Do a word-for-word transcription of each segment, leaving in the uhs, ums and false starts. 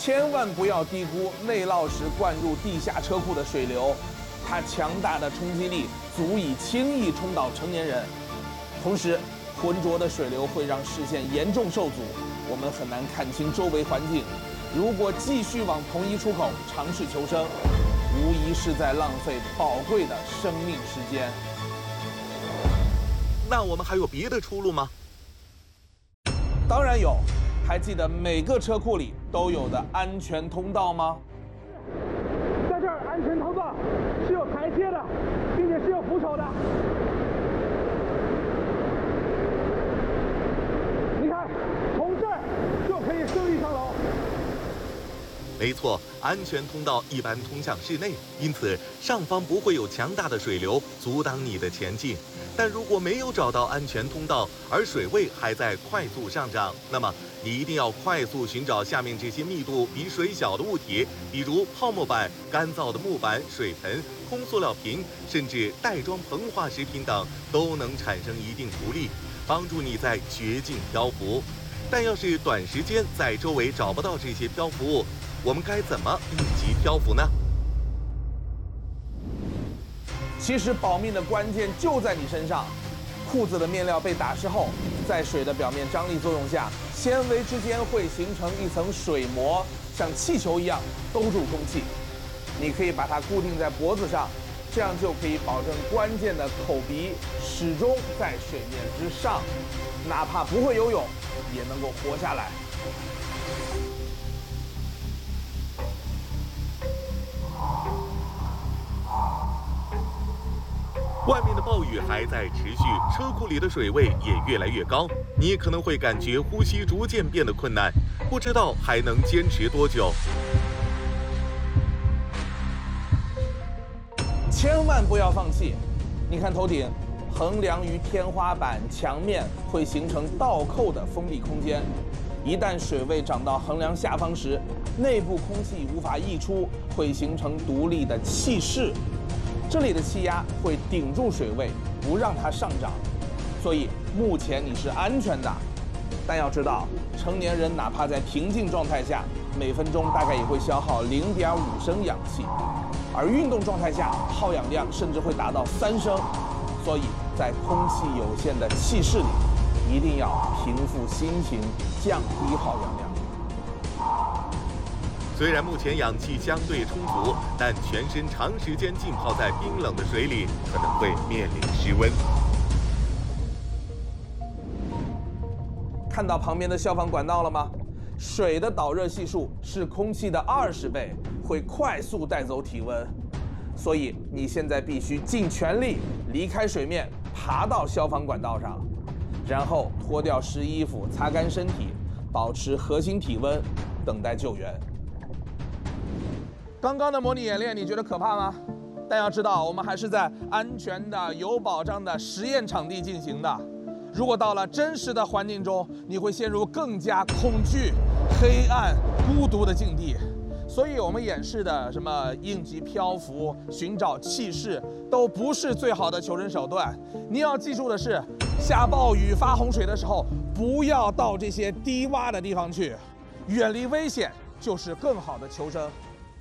千万不要低估内涝时灌入地下车库的水流，它强大的冲击力足以轻易冲倒成年人。同时，浑浊的水流会让视线严重受阻，我们很难看清周围环境。如果继续往同一出口尝试求生，无疑是在浪费宝贵的生命时间。 那我们还有别的出路吗？ 当然有，还记得每个车库里都有的安全通道吗？ 在这儿，安全通道是有台阶的，并且是有扶手的。你看，从这儿就可以顺利上楼。 没错，安全通道一般通向室内，因此上方不会有强大的水流阻挡你的前进。但如果没有找到安全通道，而水位还在快速上涨，那么你一定要快速寻找下面这些密度比水小的物体，比如泡沫板、干燥的木板、水盆、空塑料瓶，甚至袋装膨化食品等，都能产生一定浮力，帮助你在绝境漂浮。但要是短时间在周围找不到这些漂浮物，我们该怎么应急漂浮呢？ 其实保命的关键就在你身上。裤子的面料被打湿后，在水的表面张力作用下，纤维之间会形成一层水膜，像气球一样兜住空气。你可以把它固定在脖子上，这样就可以保证关键的口鼻始终在水面之上，哪怕不会游泳，也能够活下来。 外面的暴雨还在持续，车库里的水位也越来越高，你可能会感觉呼吸逐渐变得困难，不知道还能坚持多久。 千万不要放弃！你看头顶，横梁与天花板、墙面会形成倒扣的封闭空间，一旦水位涨到横梁下方时，内部空气无法溢出，会形成独立的气室。这里的气压会顶住水位，不让它上涨，所以目前你是安全的。但要知道，成年人哪怕在平静状态下，每分钟大概也会消耗零点五升氧气，而运动状态下耗氧量甚至会达到三升。所以在空气有限的气室里，一定要平复心情，降低耗氧量。 虽然目前氧气相对充足，但全身长时间浸泡在冰冷的水里，可能会面临失温。 看到旁边的消防管道了吗？水的导热系数是空气的二十倍，会快速带走体温。所以你现在必须尽全力离开水面，爬到消防管道上，然后脱掉湿衣服，擦干身体，保持核心体温，等待救援。刚刚的模拟演练，你觉得可怕吗？但要知道，我们还是在安全的、有保障的实验场地进行的。如果到了真实的环境中，你会陷入更加恐惧、黑暗、孤独的境地。所以，我们演示的什么应急漂浮、寻找气室，都不是最好的求生手段。你要记住的是，下暴雨、发洪水的时候，不要到这些低洼的地方去，远离危险就是更好的求生。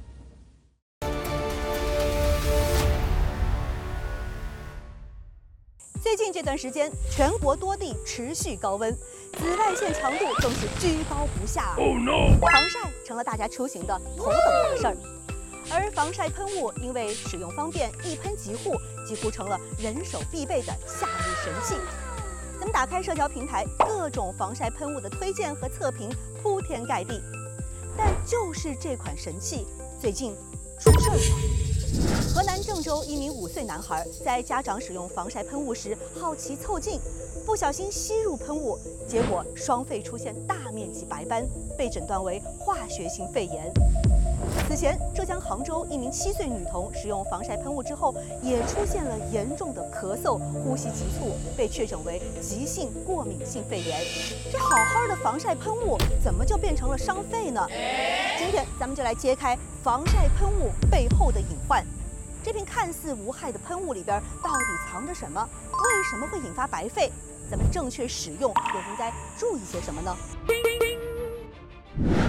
最近这段时间，全国多地持续高温，紫外线强度更是居高不下。Oh no！ 防晒成了大家出行的头等大事儿，而防晒喷雾因为使用方便，一喷即护，几乎成了人手必备的夏日神器。咱们打开社交平台，各种防晒喷雾的推荐和测评铺天盖地，但就是这款神器最近出事儿了。河南郑州一名五岁男孩在家长使用防晒喷雾时好奇凑近，不小心吸入喷雾，结果双肺出现大面积白斑，被诊断为化学性肺炎。此前，浙江杭州一名七岁女童使用防晒喷雾之后，也出现了严重的咳嗽、呼吸急促，被确诊为急性过敏性肺炎。这好好的防晒喷雾，怎么就变成了伤肺呢？今天咱们就来揭开防晒喷雾背后的隐患。这瓶看似无害的喷雾里边到底藏着什么？为什么会引发白肺？咱们正确使用又应该注意些什么呢？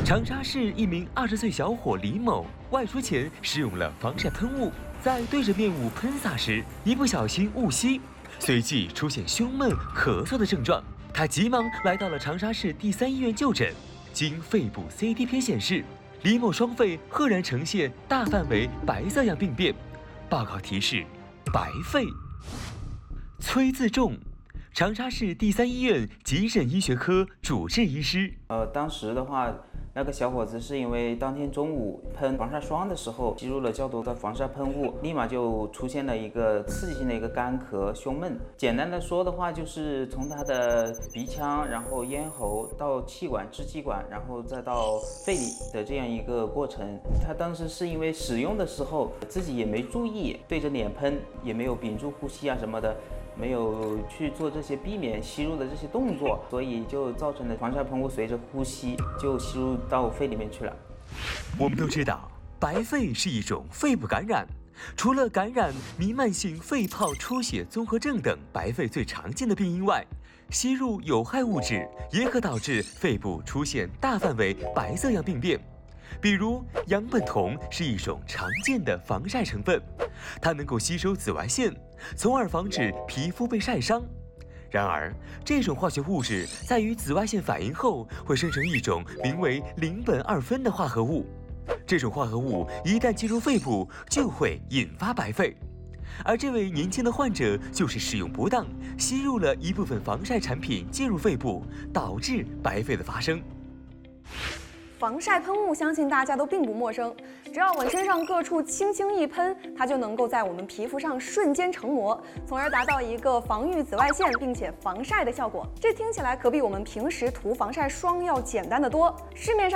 长沙市一名二十岁小伙李某外出前使用了防晒喷雾，在对着面部喷洒时，一不小心误吸，随即出现胸闷、咳嗽的症状。他急忙来到了长沙市第三医院就诊，经肺部 C T 片显示，李某双肺赫然呈现大范围白色样病变，报告提示白肺。崔自重，长沙市第三医院急诊医学科主治医师。 呃，当时的话，那个小伙子是因为当天中午喷防晒霜的时候吸入了较多的防晒喷雾，立马就出现了一个刺激性的一个干咳、胸闷。简单的说的话，就是从他的鼻腔，然后咽喉到气管、支气管，然后再到肺里的这样一个过程。他当时是因为使用的时候自己也没注意，对着脸喷，也没有屏住呼吸啊什么的。没有去做这些避免吸入的这些动作，所以就造成了防晒喷雾随着呼吸就吸入到肺里面去了。 我们都知道，白肺是一种肺部感染，除了感染弥漫性肺泡出血综合症等白肺最常见的病因外，吸入有害物质也可导致肺部出现大范围白色样病变。比如氧苯酮是一种常见的防晒成分，它能够吸收紫外线，从而防止皮肤被晒伤。然而，这种化学物质在与紫外线反应后，会生成一种名为邻苯二酚的化合物。这种化合物一旦进入肺部，就会引发白肺。而这位年轻的患者就是使用不当，吸入了一部分防晒产品进入肺部，导致白肺的发生。 防晒喷雾相信大家都并不陌生，只要往身上各处轻轻一喷，它就能够在我们皮肤上瞬间成膜，从而达到一个防御紫外线并且防晒的效果。这听起来可比我们平时涂防晒霜要简单得多。市面上